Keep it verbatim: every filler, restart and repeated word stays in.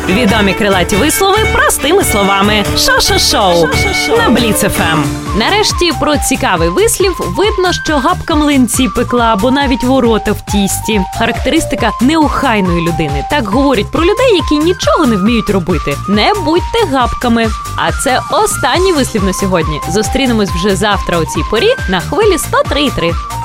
Відомі крилаті вислови простими словами. Шо-шо-шоу на Бліц еф ем. Нарешті про цікавий вислів видно, що гапка млинці пекла або навіть ворота в тісті. Характеристика неохайної людини. Так говорять про людей, які нічого не вміють робити. Не будьте гапками. А це останній вислів на сьогодні. Зустрінемось вже завтра о цій порі на хвилі сто три і три.